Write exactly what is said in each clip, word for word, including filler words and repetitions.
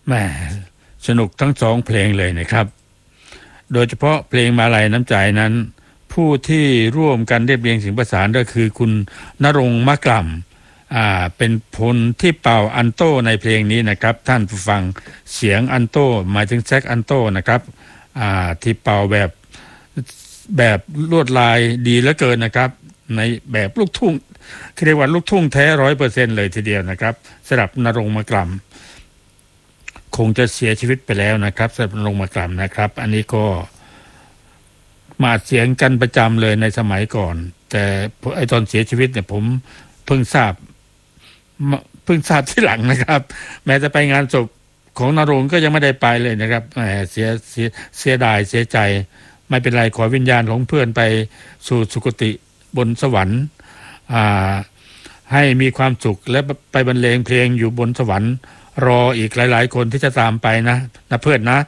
แหมสนุกทั้งสองเพลงเลยนะครับโดยเฉพาะเพลงมาลัยน้ำใจนั้นผู้ที่ร่วมกันเรียบเรียงเสียงประสานก็คือคุณณรงค์มะกล่ำอ่าเป็นคนที่เป่าอันโต้ในเพลงนี้นะครับท่านผู้ฟังเสียงอันโต้หมายถึงแซกอันโต้นะครับอ่าที่เป่าแบบแบบลวดลายดีเหลือเกินนะครับในแบบลูกทุ่งเรียกว่าลูกทุ่งแท้ ร้อยเปอร์เซ็นต์ เลยทีเดียวนะครับสำหรับณรงค์มะกล่ำคงจะเสียชีวิตไปแล้วนะครับสำหรับณรงค์มะกล่ำนะครับอันนี้ก็มาเสียงกันประจำเลยในสมัยก่อนแต่ไอตอนเสียชีวิตเนี่ยผมเพิ่งทราบเพิ่งทราบที่หลังนะครับแม้จะไปงานศพของณรงค์ก็ยังไม่ได้ไปเลยนะครับแหมเสียเสียเสียดายเสียใจไม่เป็นไรขอวิญญาณของเพื่อนไปสู่สุคติบนสวรรค์อ่าให้มีความสุขและไปบรรเลงเพลงอยู่บนสวรรค์รออีกหลายๆคนที่จะตามไปนะนะเพื่อนนะ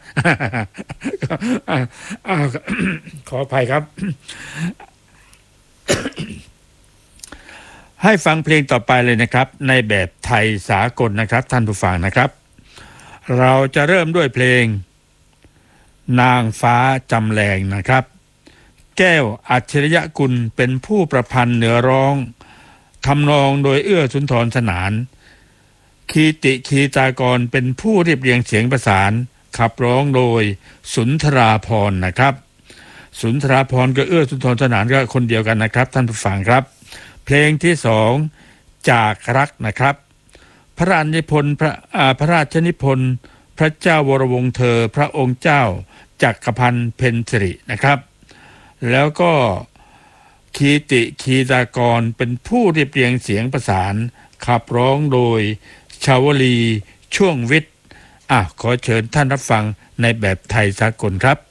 ขออภัยครับ ให้ฟังเพลงต่อไปเลยนะครับในแบบไทยสากลนะครับท่านผู้ฟังนะครับเราจะเริ่มด้วยเพลงนางฟ้าจำแรงนะครับแก้วอัจฉริยกุลเป็นผู้ประพันธ์เนื้อร้องทำนองโดยเอื้อสุนทรสนานคีติคีตากรเป็นผู้เรียบเรียงเสียงประสานขับร้องโดยสุนทราภรณ์นะครับสุนทราภรณ์กับเอื้อสุนทรสนานก็คนเดียวกันนะครับท่านผู้ฟังครับเพลงที่สองจากรักนะครับพระราชนิพนธ์พระพระราชนิพนธ์พระเจ้าวรวงศ์เธอพระองค์เจ้าจักรพันธ์เพ็ญสิรินะครับแล้วก็คีติคีตากรเป็นผู้เรียบเรียงเสียงประสานขับร้องโดยชาวลีช่วงวิทย์อ่ะขอเชิญท่านรับฟังในแบบไทยสากลครับ